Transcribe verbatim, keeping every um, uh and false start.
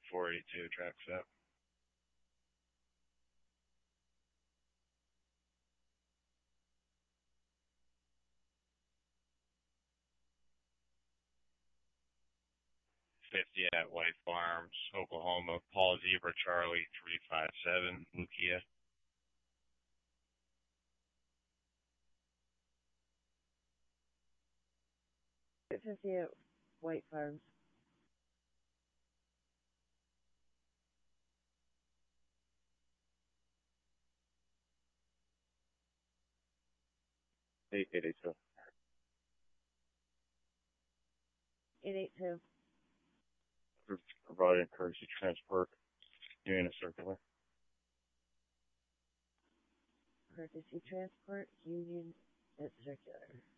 four eighty-two track set. fifty at White Farms, Oklahoma. Paul Zebra Charlie three five seven, Lucia. fifty at White Farms. eight eighty-two. eight eighty-two. Providing courtesy transport, Union Circular. Courtesy transport, Union at Circular.